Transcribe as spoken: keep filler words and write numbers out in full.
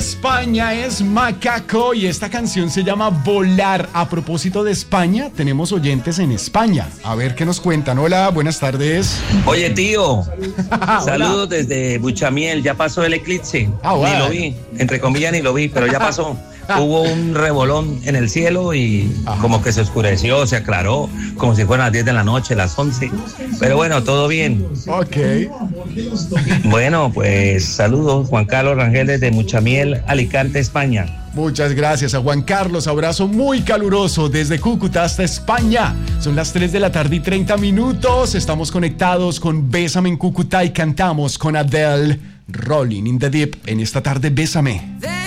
España es Macaco y esta canción se llama Volar. A propósito de España, tenemos oyentes en España. A ver qué nos cuentan. Hola, buenas tardes. Oye, tío, saludos desde Buchamiel. Ya pasó el eclipse. Ah, bueno. Ni lo vi, entre comillas ni lo vi, pero ya pasó. Hubo un revolón en el cielo y Ajá. como que se oscureció, se aclaró, como si fueran las diez de la noche, las once. Pero bueno, todo bien. Ok. Bueno, pues saludos, Juan Carlos Rangel desde Buchamiel, Alicante, España. Muchas gracias a Juan Carlos, abrazo muy caluroso desde Cúcuta hasta España. Son las tres de la tarde y treinta minutos, estamos conectados con Bésame en Cúcuta y cantamos con Adele, Rolling in the Deep, en esta tarde Bésame.